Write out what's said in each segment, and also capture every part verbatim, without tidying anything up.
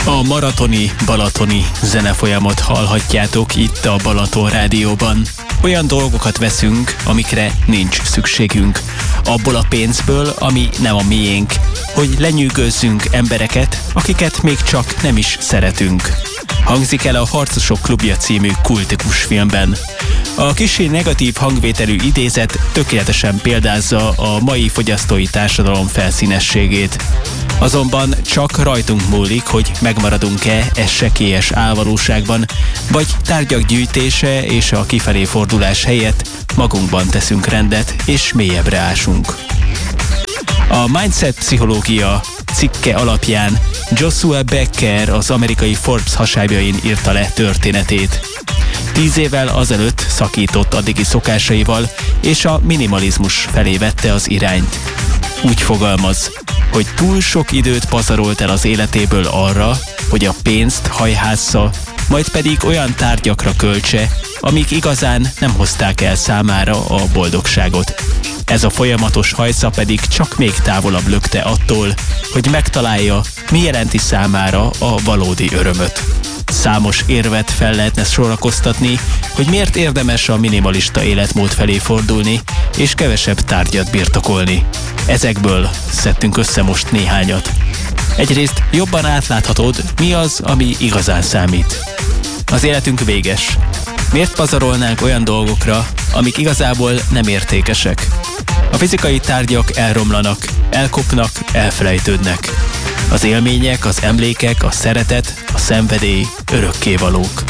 A maratoni balatoni zenefolyamot hallhatjátok itt a Balaton Rádióban. Olyan dolgokat veszünk, amikre nincs szükségünk. Abból a pénzből, ami nem a miénk, hogy lenyűgözzünk embereket, akiket még csak nem is szeretünk. Hangzik el a Harcosok klubja című kultikus filmben. A kissé negatív hangvételű idézet tökéletesen példázza a mai fogyasztói társadalom felszínességét. Azonban csak rajtunk múlik, hogy megmaradunk-e e sekélyes álvalóságban, vagy tárgyak gyűjtése és a kifelé fordulás helyett magunkban teszünk rendet és mélyebbre ásunk. A Mindset pszichológia cikke alapján Joshua Becker az amerikai Forbes hasábjain írta le történetét. Tíz évvel azelőtt szakított addigi szokásaival, és a minimalizmus felé vette az irányt. Úgy fogalmaz, hogy túl sok időt pazarolt el az életéből arra, hogy a pénzt hajhásza, majd pedig olyan tárgyakra költse, amik igazán nem hozták el számára a boldogságot. Ez a folyamatos hajsza pedig csak még távolabb lökte attól, hogy megtalálja, mi jelenti számára a valódi örömöt. Számos érvet fel lehetne sorakoztatni, hogy miért érdemes a minimalista életmód felé fordulni, és kevesebb tárgyat birtokolni. Ezekből szedtünk össze most néhányat. Egyrészt jobban átláthatod, mi az, ami igazán számít. Az életünk véges. Miért pazarolnánk olyan dolgokra, amik igazából nem értékesek? A fizikai tárgyak elromlanak, elkopnak, elfelejtődnek. Az élmények, az emlékek, a szeretet, a szenvedély örökkévalók.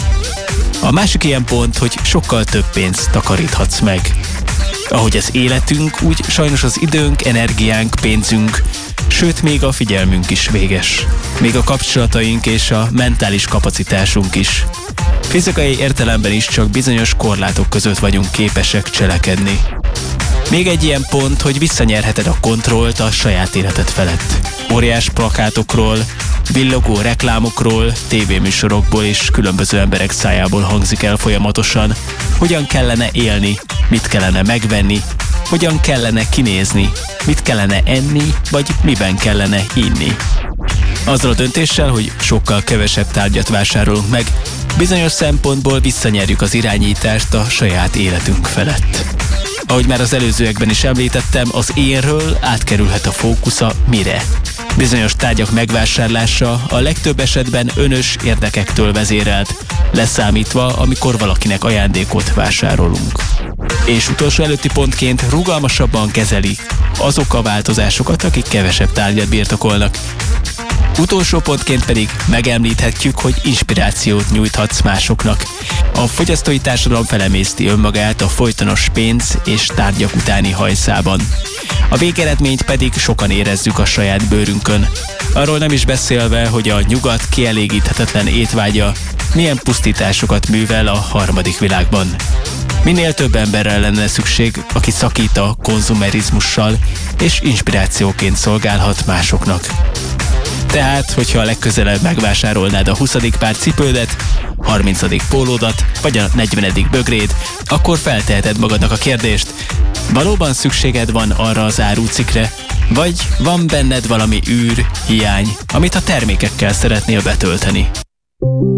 A másik ilyen pont, hogy sokkal több pénzt takaríthatsz meg. Ahogy az életünk, úgy sajnos az időnk, energiánk, pénzünk, sőt még a figyelmünk is véges. Még a kapcsolataink és a mentális kapacitásunk is. Fizikai értelemben is csak bizonyos korlátok között vagyunk képesek cselekedni. Még egy ilyen pont, hogy visszanyerheted a kontrollt a saját életed felett. Óriás plakátokról, villogó reklámokról, tévéműsorokból és különböző emberek szájából hangzik el folyamatosan, hogyan kellene élni, mit kellene megvenni, hogyan kellene kinézni, mit kellene enni, vagy miben kellene inni. Azzal a döntéssel, hogy sokkal kevesebb tárgyat vásárolunk meg, bizonyos szempontból visszanyerjük az irányítást a saját életünk felett. Ahogy már az előzőekben is említettem, az énről átkerülhet a fókusz a mire. Bizonyos tárgyak megvásárlása a legtöbb esetben önös érdekektől vezérelt, leszámítva, amikor valakinek ajándékot vásárolunk. És utolsó előtti pontként rugalmasabban kezeli azok a változásokat, akik kevesebb tárgyat birtokolnak. Utolsó pontként pedig megemlíthetjük, hogy inspirációt nyújthatsz másoknak. A fogyasztói társadalom felemészti önmagát a folytonos pénz és tárgyak utáni hajszában. A végeredményt pedig sokan érezzük a saját bőrünkön. Arról nem is beszélve, hogy a nyugat kielégíthetetlen étvágya milyen pusztításokat művel a harmadik világban. Minél több emberre lenne szükség, aki szakít a konzumerizmussal és inspirációként szolgálhat másoknak. Tehát, hogyha legközelebb megvásárolnád a huszadik pár cipődet, harmincadik pólódat, vagy a negyvenedik bögréd, akkor felteheted magadnak a kérdést, valóban szükséged van arra az árucikkre, vagy van benned valami űr, hiány, amit a termékekkel szeretnél betölteni.